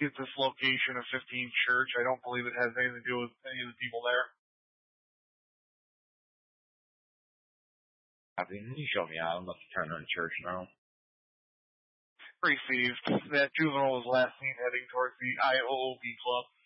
get this location of 15 Church. I don't believe it has anything to do with any of the people there. You show me out. I'm about to turn on Church now. Received. That juvenile was last seen heading towards the IOOB club.